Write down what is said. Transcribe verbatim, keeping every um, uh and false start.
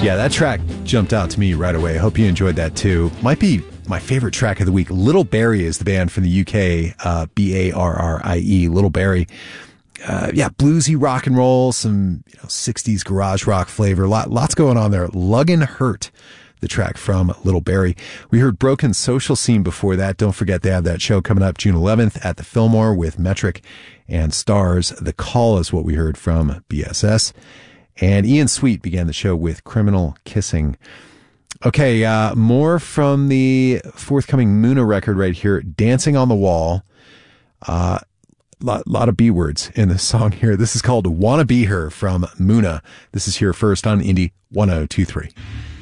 Yeah, that track jumped out to me right away. I hope you enjoyed that too. Might be my favorite track of the week. Little Barrie is the band from the U K, uh, B A R R I E, Little Barrie. Uh, yeah, bluesy rock and roll, some you know sixties garage rock flavor. Lot, lots going on there. Luggin' Hurt, the track from Little Barrie. We heard Broken Social Scene before that. Don't forget they have that show coming up June eleventh at the Fillmore with Metric and Stars. The Call is what we heard from B S S. And Ian Sweet began the show with Criminal Kissing. Okay, uh, more from the forthcoming Muna record right here, Dancing on the Wall. Uh, lot, lot of B words in this song here. This is called Wanna Be Her from Muna. This is here first on Indie one oh two three.